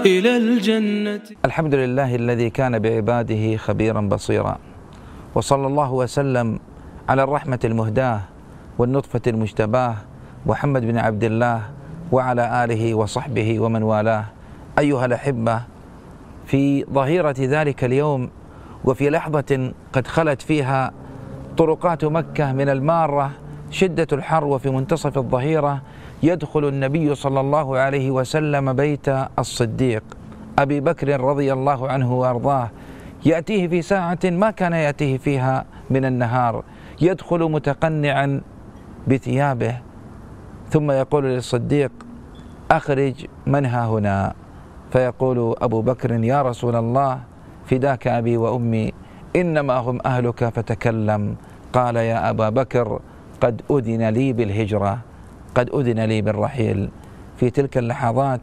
إلى الجنة. الحمد لله الذي كان بعباده خبيرا بصيرا، وصلى الله وسلم على الرحمة المهداة والنطفة المجتباه محمد بن عبد الله وعلى آله وصحبه ومن والاه. أيها الأحبة، في ظهيرة ذلك اليوم وفي لحظة قد خلت فيها طرقات مكة من المارة شدة الحر، وفي منتصف الظهيرة يدخل النبي صلى الله عليه وسلم بيت الصديق أبي بكر رضي الله عنه وأرضاه، يأتيه في ساعة ما كان يأتيه فيها من النهار، يدخل متقنعا بثيابه، ثم يقول للصديق: أخرج من ها هنا؟ فيقول أبو بكر: يا رسول الله، فداك أبي وأمي، إنما هم أهلك فتكلم. قال: يا أبا بكر، قد أذن لي بالهجرة، قد أذن لي بالرحيل. في تلك اللحظات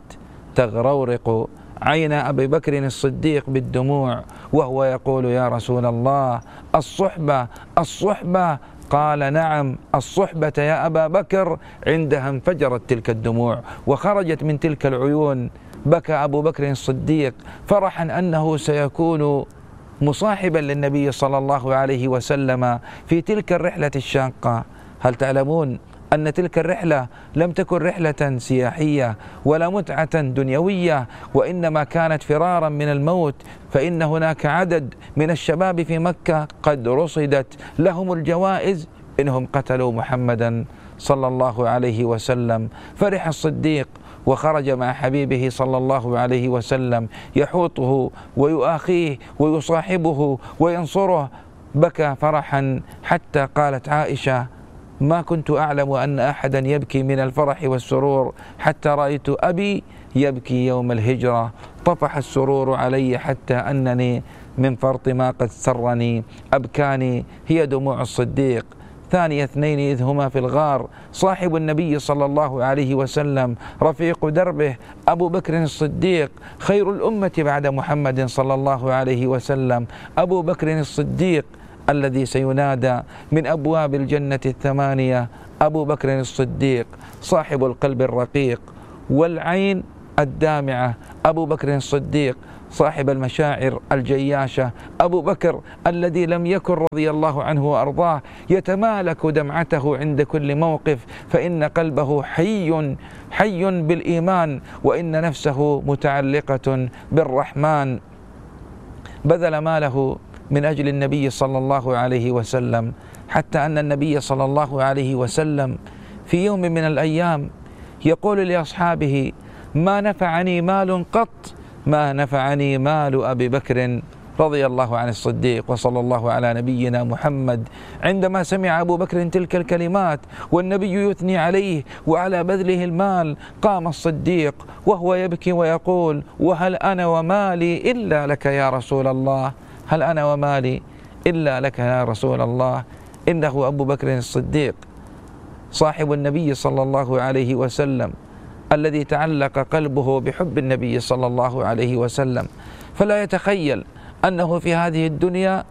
تغرورق عين أبي بكر الصديق بالدموع وهو يقول: يا رسول الله، الصحبة الصحبة. قال: نعم الصحبة يا أبا بكر. عندها انفجرت تلك الدموع وخرجت من تلك العيون. بكى أبو بكر الصديق فرحا أنه سيكون مصاحبا للنبي صلى الله عليه وسلم في تلك الرحلة الشاقة. هل تعلمون أن تلك الرحلة لم تكن رحلة سياحية ولا متعة دنيوية، وإنما كانت فرارا من الموت، فإن هناك عدد من الشباب في مكة قد رصدت لهم الجوائز إنهم قتلوا محمدا صلى الله عليه وسلم. فرح الصديق وخرج مع حبيبه صلى الله عليه وسلم يحوطه ويؤاخيه ويصاحبه وينصره. بكى فرحا حتى قالت عائشة: ما كنت أعلم أن أحدا يبكي من الفرح والسرور حتى رأيت أبي يبكي يوم الهجرة. طفح السرور علي حتى أنني من فرط ما قد سرني أبكاني هي دموع الصديق. ثاني اثنين إذ هما في الغار، صاحب النبي صلى الله عليه وسلم، رفيق دربه، أبو بكر الصديق، خير الأمة بعد محمد صلى الله عليه وسلم، أبو بكر الصديق الذي سينادى من أبواب الجنة الثمانية: أبو بكر الصديق صاحب القلب الرقيق والعين الدامعة، أبو بكر الصديق صاحب المشاعر الجياشة، أبو بكر الذي لم يكن رضي الله عنه وأرضاه يتمالك دمعته عند كل موقف، فإن قلبه حي بالإيمان، وإن نفسه متعلقة بالرحمن. بذل ماله من أجل النبي صلى الله عليه وسلم، حتى أن النبي صلى الله عليه وسلم في يوم من الأيام يقول لأصحابه: ما نفعني مال قط ما نفعني مال أبي بكر رضي الله عن الصديق. وصلى الله على نبينا محمد. عندما سمع أبو بكر تلك الكلمات والنبي يثني عليه وعلى بذله المال، قام الصديق وهو يبكي ويقول: وهل أنا ومالي إلا لك يا رسول الله، هل أنا ومالي إلا لك يا رسول الله. إنه أبو بكر الصديق صاحب النبي صلى الله عليه وسلم، الذي تعلق قلبه بحب النبي صلى الله عليه وسلم، فلا يتخيل أنه في هذه الدنيا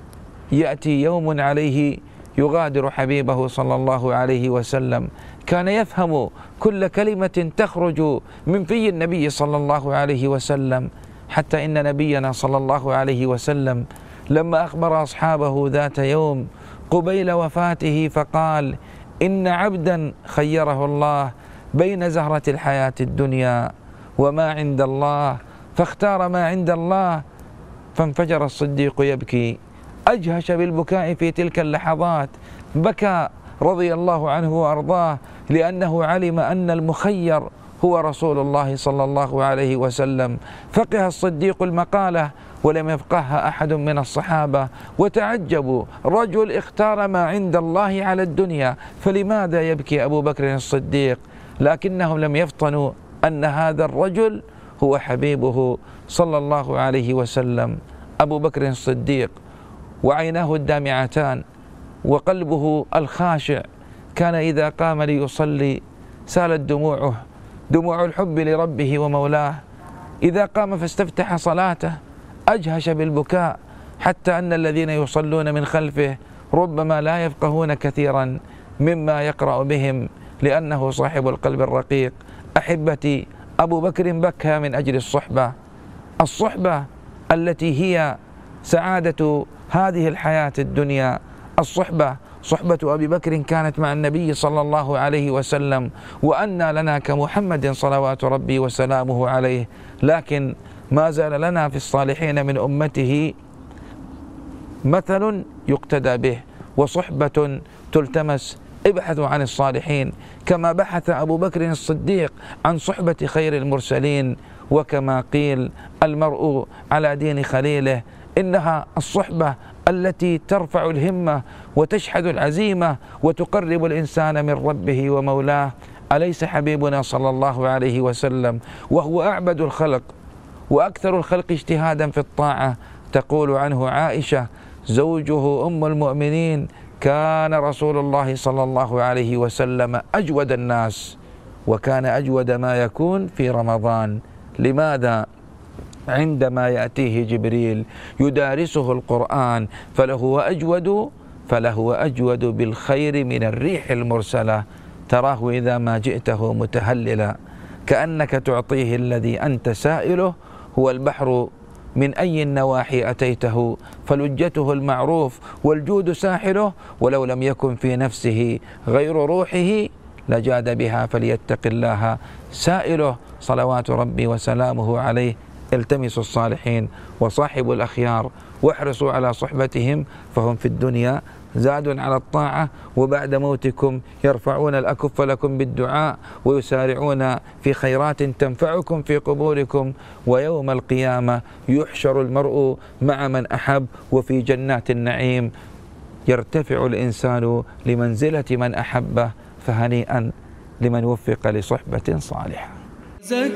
يأتي يوم عليه يغادر حبيبه صلى الله عليه وسلم. كان يفهم كل كلمة تخرج من في النبي صلى الله عليه وسلم، حتى إن نبينا صلى الله عليه وسلم لما أخبر أصحابه ذات يوم قبيل وفاته فقال: إن عبدا خيره الله بين زهرة الحياة الدنيا وما عند الله، فاختار ما عند الله. فانفجر الصديق يبكي، أجهش بالبكاء في تلك اللحظات، بكى رضي الله عنه وأرضاه، لأنه علم أن المخير هو رسول الله صلى الله عليه وسلم. فقه الصديق المقالة ولم يفقهها أحد من الصحابة، وتعجبوا: رجل اختار ما عند الله على الدنيا، فلماذا يبكي أبو بكر الصديق؟ لكنهم لم يفطنوا أن هذا الرجل هو حبيبه صلى الله عليه وسلم. أبو بكر الصديق وعيناه الدامعتان وقلبه الخاشع، كان إذا قام ليصلي سالت دموعه، دموع الحب لربه ومولاه. إذا قام فاستفتح صلاته أجهش بالبكاء، حتى أن الذين يصلون من خلفه ربما لا يفقهون كثيرا مما يقرأ بهم، لأنه صاحب القلب الرقيق. أحبتي، أبو بكر بكى من أجل الصحبة التي هي سعادة هذه الحياة الدنيا. صحبة أبي بكر كانت مع النبي صلى الله عليه وسلم، وأنى لنا كمحمد صلوات ربي وسلامه عليه. لكن ما زال لنا في الصالحين من أمته مثل يقتدى به وصحبة تلتمس. ابحثوا عن الصالحين كما بحث أبو بكر الصديق عن صحبة خير المرسلين. وكما قيل: المرء على دين خليله. إنها الصحبة التي ترفع الهمة وتشحذ العزيمة وتقرب الإنسان من ربه ومولاه. أليس حبيبنا صلى الله عليه وسلم وهو أعبد الخلق وأكثر الخلق اجتهادا في الطاعة، تقول عنه عائشة زوجه أم المؤمنين: كان رسول الله صلى الله عليه وسلم أجود الناس، وكان أجود ما يكون في رمضان. لماذا؟ عندما يأتيه جبريل يدارسه القرآن فلهو أجود بالخير من الريح المرسلة. تراه إذا ما جئته متهللا، كأنك تعطيه الذي أنت سائله. هو البحر من أي النواحي أتيته، فلجته المعروف والجود ساحله. ولو لم يكن في نفسه غير روحه لجاد بها، فليتق الله سائله صلوات ربي وسلامه عليه. التمسوا الصالحين وصاحبوا الأخيار واحرصوا على صحبتهم، فهم في الدنيا زاد على الطاعة، وبعد موتكم يرفعون الأكف لكم بالدعاء ويسارعون في خيرات تنفعكم في قبوركم. ويوم القيامة يحشر المرء مع من أحب وفي جنات النعيم، يرتفع الإنسان لمنزلة من أحبه. فهنيئا لمن وفق لصحبة صالحة.